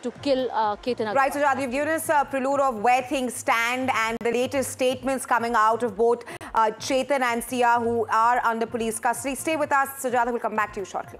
to kill Ketan Agarwal. Right, Sujata, you've given us a prelude of where things stand and the latest statements coming out of both Chetan and Sia, who are under police custody. Stay with us, Sujata. We'll come back to you shortly.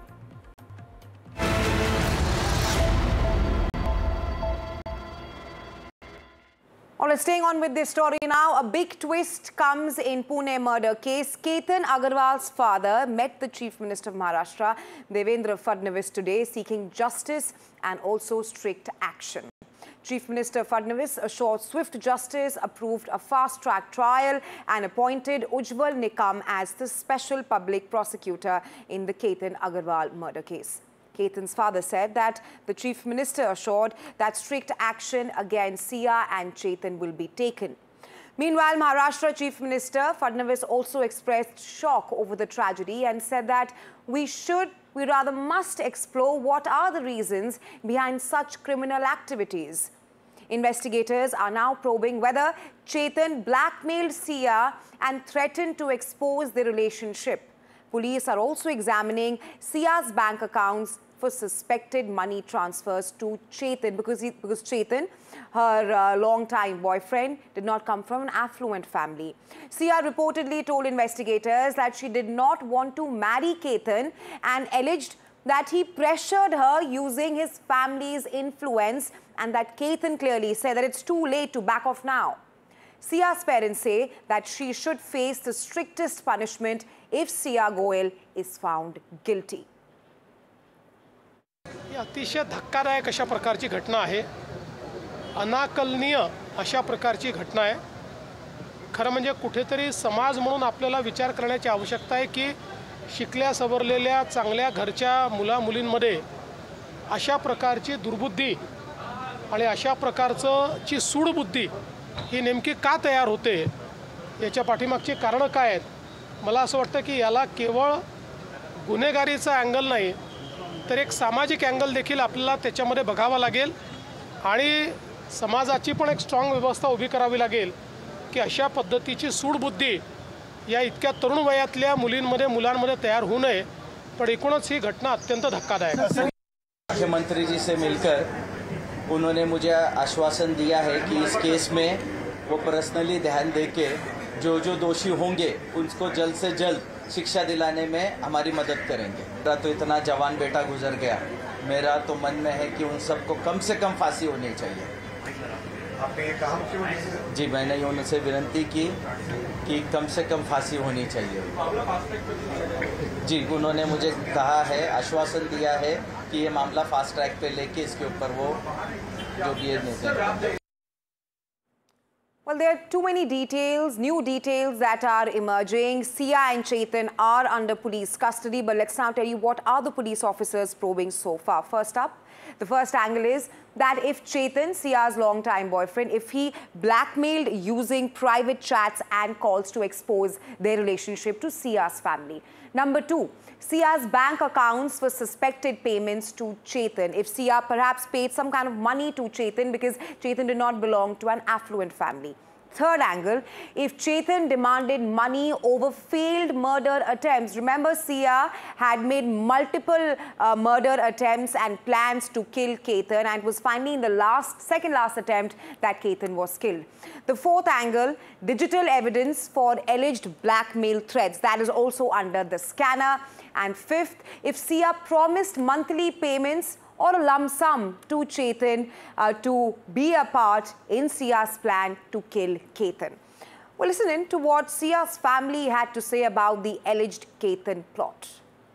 All right, staying on with this story now, a big twist comes in Pune murder case. Ketan Agarwal's father met the Chief Minister of Maharashtra, Devendra Fadnavis, today, seeking justice and also strict action. Chief Minister Fadnavis assured swift justice, approved a fast-track trial and appointed Ujjwal Nikam as the special public prosecutor in the Ketan Agarwal murder case. Ketan's father said that the Chief Minister assured that strict action against Sia and Chetan will be taken. Meanwhile, Maharashtra Chief Minister Fadnavis also expressed shock over the tragedy and said that we rather must explore what are the reasons behind such criminal activities. Investigators are now probing whether Chetan blackmailed Sia and threatened to expose their relationship. Police are also examining Sia's bank accounts for suspected money transfers to Chetan because Chetan, her long-time boyfriend, did not come from an affluent family. Sia reportedly told investigators that she did not want to marry Ketan and alleged that he pressured her using his family's influence and that Ketan clearly said that it's too late to back off now. Sia's parents say that she should face the strictest punishment if Sia Goel is found guilty. ही अतिशय धक्कादायक अशा प्रकारची घटना आहे. अनाकलनीय अशा प्रकारची घटना आहे. खरं म्हणजे कुठेतरी समाज म्हणून आपल्याला विचार करण्याची आवश्यकता आहे की शिकल्या सवरलेल्या चांगल्या घरच्या मुला-मुलींमध्ये अशा प्रकारची दुर्बुद्धी आणि अशा प्रकारची सूडबुद्धी ही नेमकी का तयार होते याच्या पाठीमागची कारणं काय आहेत. मला असं वाटतं की याला केवळ गुन्हेगारीचा अँगल नाही तर एक सामाजिक अँगल देखील आपल्याला त्याच्यामध्ये बघावा लागेल आणि समाजाची पण एक स्ट्रॉंग व्यवस्था उभी करावी लागेल की अशा पद्धतीची सूडबुद्धी या इतक्या तरुण वयातल्या मुलांमध्ये तयार होऊ नये. पण एकूणच ही घटना अत्यंत धक्कादायक आहे. मुख्यमंत्री जी से मिलकर उन्होंने मुझे आश्वासन दिया है कि इस केस में वो पर्सनली ध्यान देके जो दोषी होंगे उनको जल्द से जल्द शिक्षा दिलाने में हमारी मदद करेंगे. मेरा तो इतना जवान बेटा गुजर गया, मेरा तो मन में है कि उन सबको कम से कम फांसी होनी चाहिए. आपने ये कहा क्यों? जी, मैंने उनसे विनती की कि कम से कम फांसी होनी चाहिए. जी, उन्होंने मुझे कहा है, आश्वासन दिया है कि ये मामला फास्ट ट्रैक पे लेके इसके ऊपर वो जो भी है. Well, there are too many details, new details that are emerging. Sia and Chetan are under police custody, but let's now tell you what are the police officers probing so far. First up, the first angle is that if Chetan, Sia's long-time boyfriend, if he blackmailed using private chats and calls to expose their relationship to Sia's family. Number two, Sia's bank accounts for suspected payments to Chetan. If Sia perhaps paid some kind of money to Chetan because Chetan did not belong to an affluent family. Third angle, if Chetan demanded money over failed murder attempts. Remember, Sia had made multiple murder attempts and plans to kill Ketan, and it was finally in the second last attempt that Ketan was killed. The fourth angle, digital evidence for alleged blackmail threats. That is also under the scanner. And fifth, if Sia promised monthly payments or a lump sum to Chetan to be a part in Sia's plan to kill Ketan. Well, listen in to what Sia's family had to say about the alleged Ketan plot.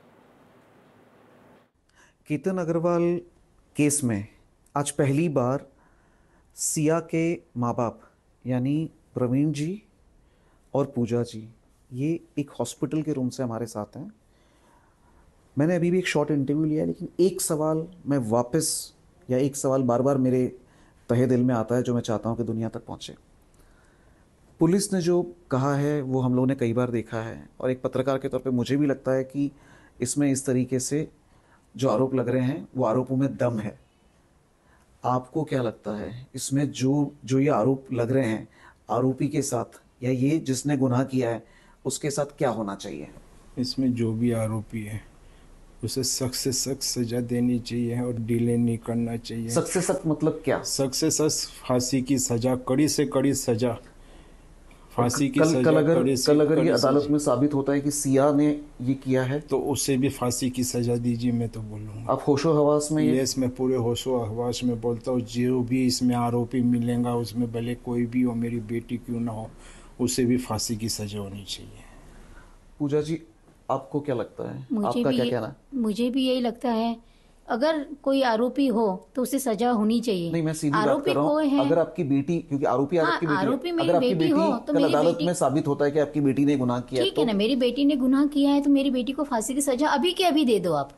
Ketan Agarwal case में आज पहली बार सिया के माँ बाप यानी प्रवीण जी और पूजा जी ये एक हॉस्पिटल के रूम से हमारे साथ हैं. मैंने अभी भी एक शॉर्ट इंटरव्यू लिया है, लेकिन एक सवाल मैं वापस या एक सवाल बार बार मेरे तहे दिल में आता है जो मैं चाहता हूं कि दुनिया तक पहुंचे. पुलिस ने जो कहा है वो हम लोगों ने कई बार देखा है और एक पत्रकार के तौर पे मुझे भी लगता है कि इसमें इस तरीके से जो आरोप लग रहे हैं वो आरोपों में दम है. आपको क्या लगता है इसमें जो ये आरोप लग रहे हैं आरोपी के साथ या ये जिसने गुनाह किया है उसके साथ क्या होना चाहिए? इसमें जो भी आरोपी है उसे सख्त से सख्त सजा देनी चाहिए और डिले नहीं करना चाहिए। सख्त से सख्त मतलब क्या? सख्त से सख्त फांसी की सजा, कड़ी से कड़ी सजा, फांसी की सजा। कल अगर ये कड़ी अदालत सजा। में साबित होता है कि सिया ने ये किया है तो उसे भी फांसी की सजा दीजिए, मैं तो बोलूँगा। आप होशो हवास में यस, मैं पूरे होशो हवास में बोलता हूँ, जो भी इसमें आरोपी मिलेगा उसमें भले कोई भी हो, मेरी बेटी क्यों ना हो, उसे भी फांसी की सजा होनी चाहिए। पूजा जी, आपको क्या लगता है? आपका क्या कहना है? मुझे भी यही लगता है, अगर कोई आरोपी हो तो उसे सजा होनी चाहिए। नहीं, मैं सीधी बात आरोपी कर रहा कोई हूँ। है, अगर आपकी बेटी, क्योंकि आरोपी आज हाँ, आपकी बेटी है, आरोपी मेरी अगर आपकी बेटी हो तो कल मेरी अदालत बेटी, में साबित होता है कि आपकी बेटी ने गुनाह किया, ठीक है ना, मेरी बेटी ने गुनाह किया है तो मेरी बेटी को फांसी की सजा अभी के अभी दे दो आप।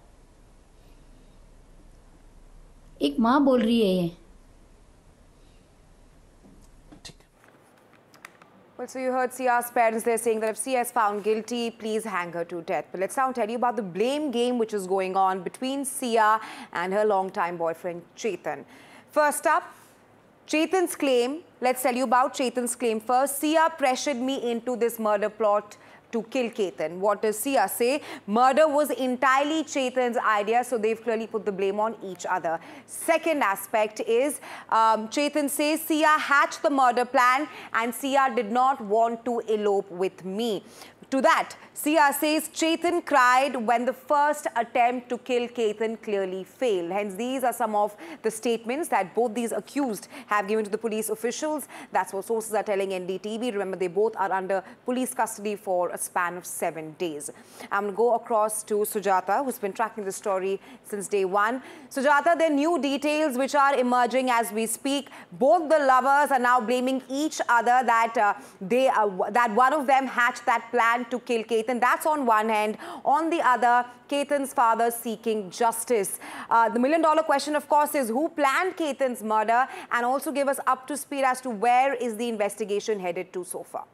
एक माँ बोल रही है ये। Well, so you heard Sia's parents, they're saying that if Sia is found guilty, please hang her to death. But let's now tell you about the blame game which is going on between Sia and her longtime boyfriend, Chetan. First up, Chetan's claim. Let's tell you about Chetan's claim first. Sia pressured me into this murder plot to kill Chetan. What does Sia say? Murder was entirely Chetan's idea, so they've clearly put the blame on each other. Second aspect is Chetan says Sia hatched the murder plan and Sia did not want to elope with me. To that, Sia says Chetan cried when the first attempt to kill Chetan clearly failed. Hence, these are some of the statements that both these accused have given to the police officials. That's what sources are telling NDTV. Remember, they both are under police custody for a span of 7 days. I'm going to go across to Sujata, who's been tracking the story since day one. Sujata, there are new details which are emerging as we speak. Both the lovers are now blaming each other that that one of them hatched that plan to kill Chetan. That's on one hand. On the other, Chetan's father seeking justice. The million-dollar question, of course, is who planned Chetan's murder, and also give us up to speed as to where is the investigation headed to so far.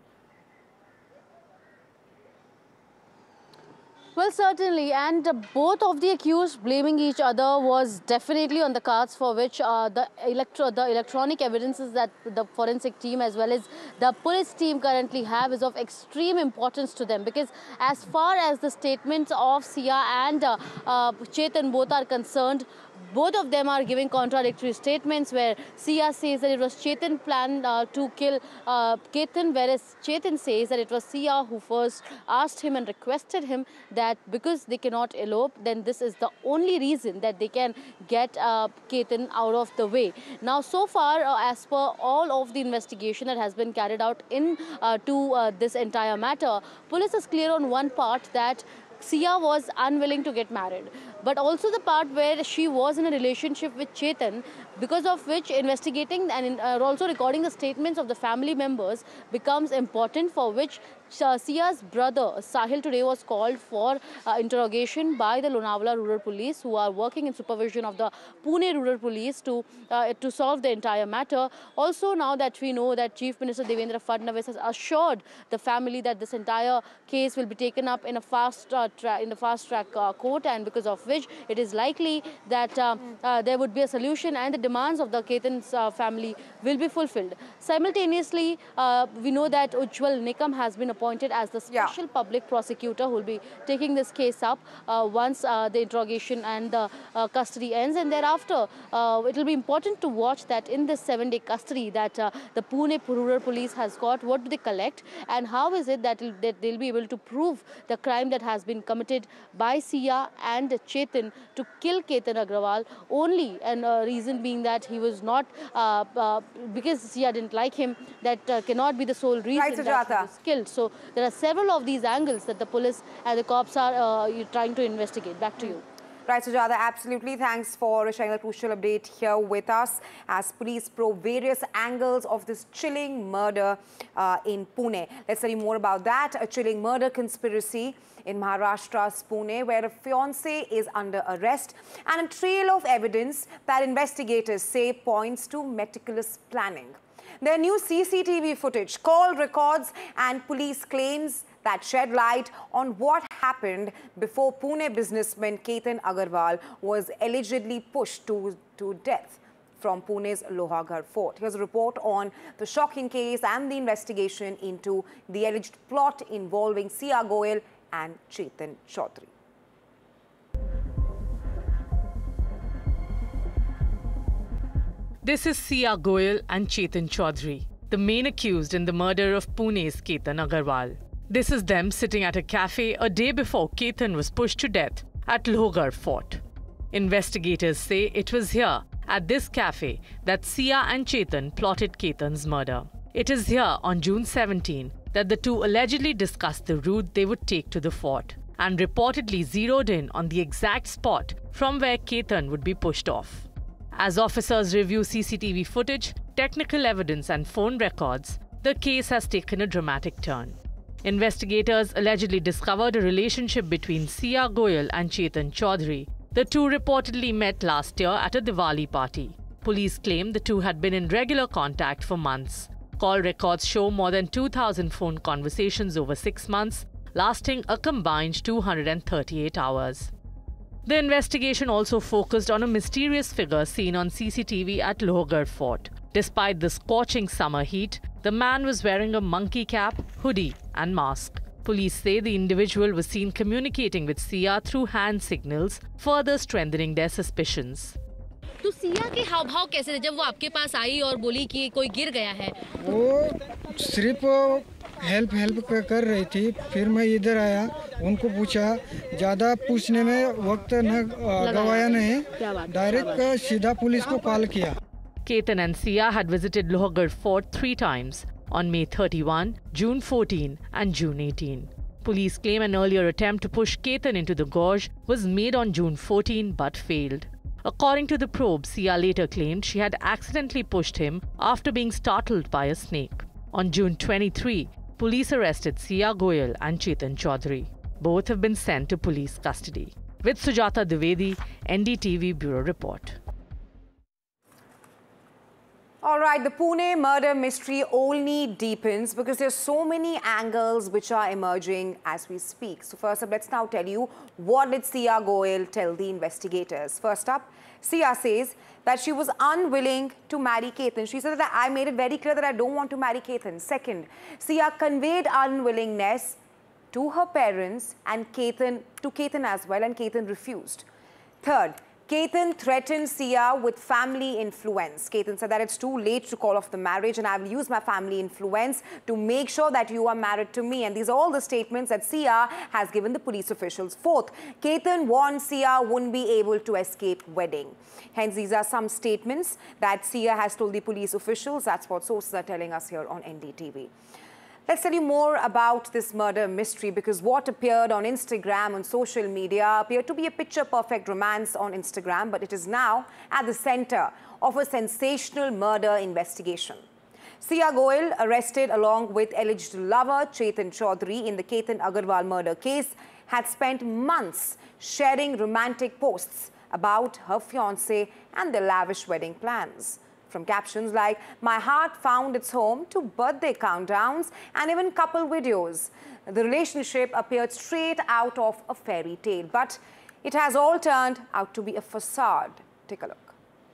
Well, certainly, and both of the accused blaming each other was definitely on the cards, for which the electronic evidences that the forensic team as well as the police team currently have is of extreme importance to them, because as far as the statements of Sia and Chetan both are concerned, both of them are giving contradictory statements, where Sia says that it was Chetan planned to kill Chetan, whereas Chetan says that it was Sia who first asked him and requested him that because they cannot elope, then this is the only reason that they can get Chetan out of the way. Now, so far, as per all of the investigation that has been carried out in this entire matter, police is clear on one part, that Sia was unwilling to get married, but also the part where she was in a relationship with Chetan, because of which investigating and also recording the statements of the family members becomes important, for which Sia's brother Sahil today was called for interrogation by the Lonavala Rural Police, who are working in supervision of the Pune Rural Police to solve the entire matter. Also, now that we know that Chief Minister Devendra Fadnavis has assured the family that this entire case will be taken up in a fast track court, and because of which it is likely that there would be a solution and the demands of the Chetan's family will be fulfilled. Simultaneously, we know that Ujjwal Nikam has been appointed as the special public prosecutor who will be taking this case up once the interrogation and the custody ends, and thereafter it will be important to watch that in this 7-day custody that the Pune Rural Police has got, what do they collect and how is it that they'll be able to prove the crime that has been committed by Sia and Chetan to kill Chetan Agrawal, only, and reason being that he was not, because Sia didn't like him, that cannot be the sole reason that he was killed. So there are several of these angles that the police and the cops are trying to investigate. Back to you. Right, Sujata, absolutely. Thanks for sharing a crucial update here with us as police probe various angles of this chilling murder in Pune. Let's tell you more about that. A chilling murder conspiracy in Maharashtra's Pune, where a fiancé is under arrest, and a trail of evidence that investigators say points to meticulous planning. There are new CCTV footage, call records and police claims that shed light on what happened before Pune businessman Chetan Agarwal was allegedly pushed to death from Pune's Lohagarh fort. Here's a report on the shocking case and the investigation into the alleged plot involving Sia Goel and Chetan Chaudhary. This is Sia Goyal and Chetan Chaudhary, the main accused in the murder of Pune's Ketan Agarwal. This is them sitting at a cafe a day before Ketan was pushed to death at Lohgarh Fort. Investigators say it was here, at this cafe, that Sia and Chetan plotted Ketan's murder. It is here, on June 17, that the two allegedly discussed the route they would take to the fort and reportedly zeroed in on the exact spot from where Ketan would be pushed off. As officers review CCTV footage, technical evidence and phone records, the case has taken a dramatic turn. Investigators allegedly discovered a relationship between Sia Goyal and Chetan Chaudhary. The two reportedly met last year at a Diwali party. Police claim the two had been in regular contact for months. Call records show more than 2,000 phone conversations over 6 months, lasting a combined 238 hours. The investigation also focused on a mysterious figure seen on CCTV at Lohgarh Fort. Despite the scorching summer heat, the man was wearing a monkey cap, hoodie and mask. Police say the individual was seen communicating with Sia through hand signals, further strengthening their suspicions. तो सिया के हाव भाव कैसे थे जब वो आपके पास आई और बोली कि कोई गिर गया है? वो सिर्फ हेल्प कर रही थी। फिर मैं इधर आया, उनको पूछा, ज़्यादा पूछने में वक्त न गवाया नहीं, डायरेक्ट सीधा पुलिस को कॉल किया। Ketan and Sia had visited Lohgarh Fort 3 times, on May 31, June 14 and June 18. Police claim an earlier attempt to push Ketan into the gorge was made on June 14 but failed. According to the probe, Sia later claimed she had accidentally pushed him after being startled by a snake. On June 23, police arrested Sia Goyal and Chetan Chaudhary. Both have been sent to police custody. With Sujata Dwivedi, NDTV Bureau Report. All right, the Pune murder mystery only deepens because there's so many angles which are emerging as we speak. So first up, let's now tell you what did Sia Goyal tell the investigators. First up, Sia says that she was unwilling to marry Ketan. She said that I made it very clear that I don't want to marry Ketan. Second, Sia conveyed unwillingness to her parents and to Ketan as well, and Ketan refused. Third, Ketan threatened Sia with family influence. Ketan said that it's too late to call off the marriage and I will use my family influence to make sure that you are married to me. And these are all the statements that Sia has given the police officials. Fourth, Ketan warned Sia wouldn't be able to escape wedding. Hence, these are some statements that Sia has told the police officials. That's what sources are telling us here on NDTV. Let's tell you more about this murder mystery because what appeared on Instagram, on social media, appeared to be a picture-perfect romance on Instagram, but it is now at the center of a sensational murder investigation. Sia Goyal, arrested along with alleged lover Chetan Chaudhary in the Ketan Agarwal murder case, had spent months sharing romantic posts about her fiancé and their lavish wedding plans. From captions like, "My heart found its home," to birthday countdowns and even couple videos. The relationship appeared straight out of a fairy tale, but it has all turned out to be a facade. Take a look.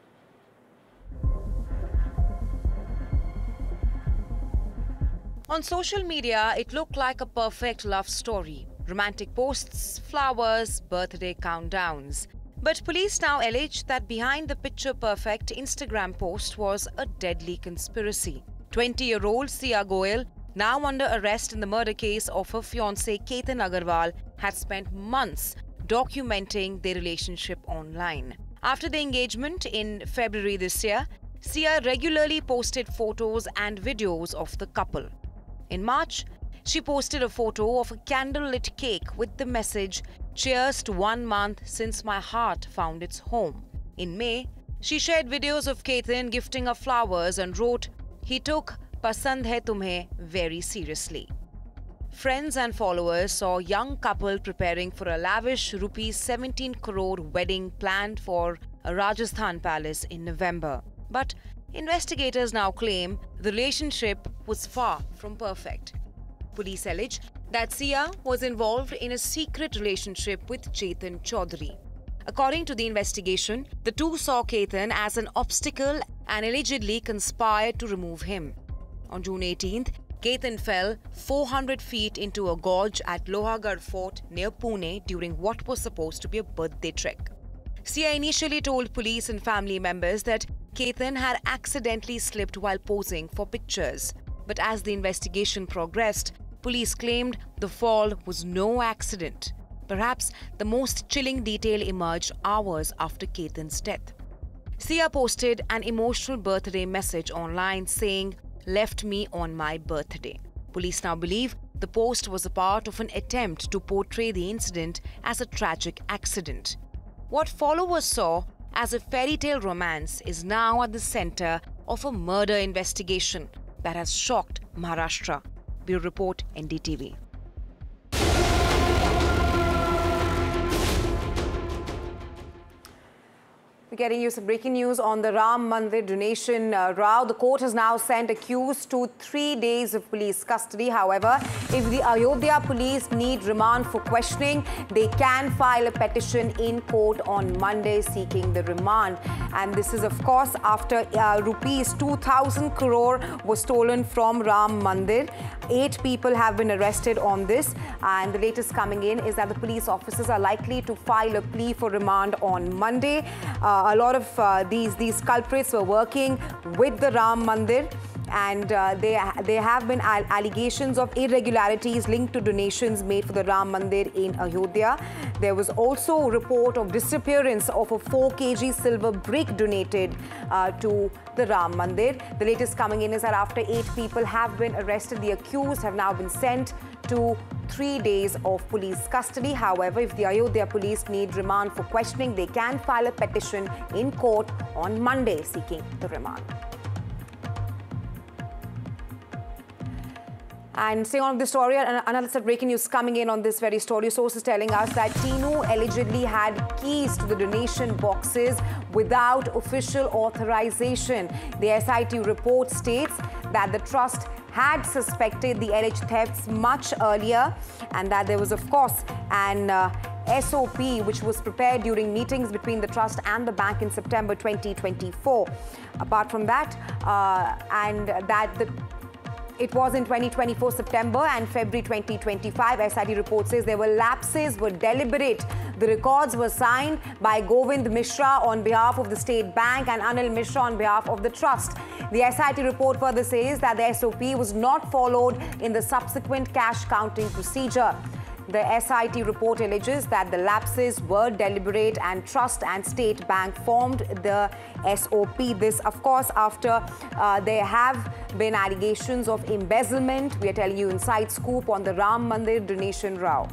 On social media, it looked like a perfect love story. Romantic posts, flowers, birthday countdowns. But police now allege that behind the picture-perfect Instagram post was a deadly conspiracy. 20-year-old Sia Goyal, now under arrest in the murder case of her fiancé Ketan Agarwal, had spent months documenting their relationship online. After the engagement in February this year, Sia regularly posted photos and videos of the couple. In March, she posted a photo of a candlelit cake with the message, "Cheers to 1 month since my heart found its home." In May, she shared videos of Ketan gifting her flowers and wrote, "He took Pasand Hai Tumhe very seriously." Friends and followers saw a young couple preparing for a lavish ₹17 crore wedding planned for a Rajasthan palace in November. But investigators now claim the relationship was far from perfect. Police allege that Sia was involved in a secret relationship with Chetan Chaudhary. According to the investigation, the two saw Ketan as an obstacle and allegedly conspired to remove him. On June 18th, Ketan fell 400 feet into a gorge at Lohgarh Fort near Pune during what was supposed to be a birthday trek. Sia initially told police and family members that Ketan had accidentally slipped while posing for pictures. But as the investigation progressed, police claimed the fall was no accident. Perhaps the most chilling detail emerged hours after Ketan's death. Sia posted an emotional birthday message online saying, "Left me on my birthday." Police now believe the post was a part of an attempt to portray the incident as a tragic accident. What followers saw as a fairy tale romance is now at the center of a murder investigation that has shocked Maharashtra. Bureau Report, NDTV. We're getting you some breaking news on the Ram Mandir donation row. The court has now sent accused to 3 days of police custody. However, if the Ayodhya police need remand for questioning, they can file a petition in court on Monday seeking the remand. And this is, of course, after rupees 2,000 crore was stolen from Ram Mandir. 8 people have been arrested on this. And the latest coming in is that the police officers are likely to file a plea for remand on Monday. A lot of these culprits were working with the Ram Mandir, and there have been allegations of irregularities linked to donations made for the Ram Mandir in Ayodhya. There was also a report of disappearance of a 4 kg silver brick donated to the Ram Mandir. The latest coming in is that after 8 people have been arrested, the accused have now been sent to 3 days of police custody. However, if the Ayodhya police need remand for questioning, they can file a petition in court on Monday seeking the remand. And staying on this story, another set of breaking news coming in on this very story. Sources telling us that Tinu allegedly had keys to the donation boxes without official authorization. The SIT report states that the trust had suspected the alleged thefts much earlier, and that there was, of course, an SOP which was prepared during meetings between the trust and the bank in September 2024. Apart from that, it was in 2024 September and February 2025. SIT report says there were lapses, were deliberate. The records were signed by Govind Mishra on behalf of the State Bank and Anil Mishra on behalf of the trust. The SIT report further says that the SOP was not followed in the subsequent cash counting procedure. The SIT report alleges that the lapses were deliberate and Trust and State Bank formed the SOP. This, of course, after there have been allegations of embezzlement. We are telling you inside scoop on the Ram Mandir donation row.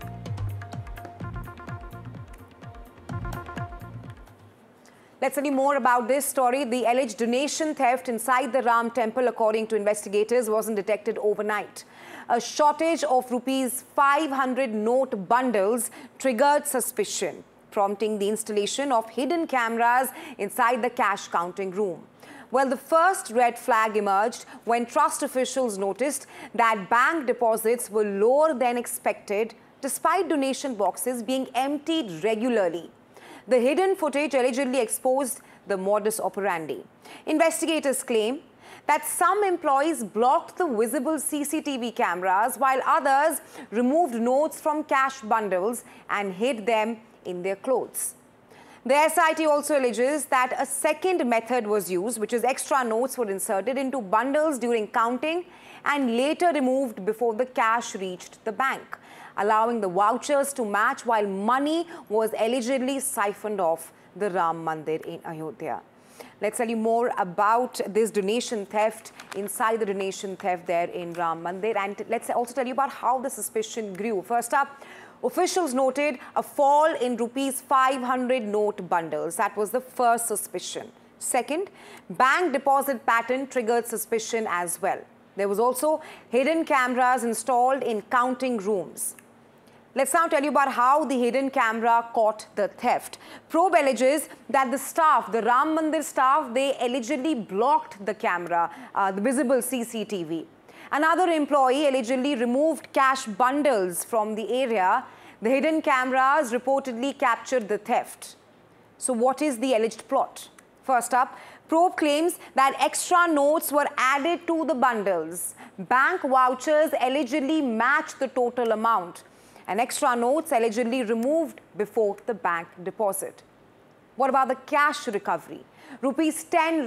Let's tell you more about this story. The alleged donation theft inside the Ram temple, according to investigators, wasn't detected overnight. A shortage of rupees 500 note bundles triggered suspicion, prompting the installation of hidden cameras inside the cash counting room. Well, the first red flag emerged when trust officials noticed that bank deposits were lower than expected, despite donation boxes being emptied regularly. The hidden footage allegedly exposed the modus operandi. Investigators claim that some employees blocked the visible CCTV cameras while others removed notes from cash bundles and hid them in their clothes. The SIT also alleges that a second method was used, which is extra notes were inserted into bundles during counting and later removed before the cash reached the bank, allowing the vouchers to match while money was allegedly siphoned off the Ram Mandir in Ayodhya. Let's tell you more about this donation theft, inside the donation theft there in Ram Mandir. And let's also tell you about how the suspicion grew. First up, officials noted a fall in rupees 500 note bundles. That was the first suspicion. Second, bank deposit pattern triggered suspicion as well. There was also hidden cameras installed in counting rooms. Let's now tell you about how the hidden camera caught the theft. Probe alleges that the staff, the Ram Mandir staff, they allegedly blocked the camera, the visible CCTV. Another employee allegedly removed cash bundles from the area. The hidden cameras reportedly captured the theft. So what is the alleged plot? First up, probe claims that extra notes were added to the bundles. Bank vouchers allegedly matched the total amount, and extra notes allegedly removed before the bank deposit. What about the cash recovery? Rupees 10